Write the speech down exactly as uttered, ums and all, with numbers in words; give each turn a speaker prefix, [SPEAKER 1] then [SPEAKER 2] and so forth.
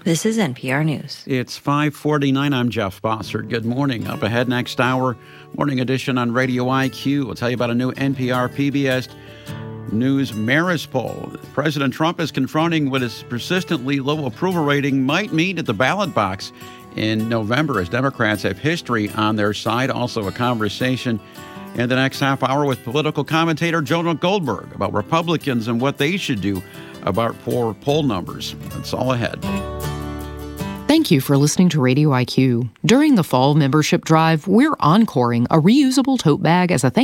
[SPEAKER 1] This is N P R News.
[SPEAKER 2] It's five forty-nine. I'm Jeff Bossert. Good morning. Up ahead next hour, morning edition on Radio I Q. We'll tell you about a new N P R P B S News Marist poll. President Trump is confronting what his persistently low approval rating might mean at the ballot box in November, as Democrats have history on their side. Also a conversation in the next half hour with political commentator Jonah Goldberg about Republicans and what they should do about poor poll numbers. That's all ahead.
[SPEAKER 3] Thank you for listening to Radio I Q. During the fall membership drive, we're encoring a reusable tote bag as a thank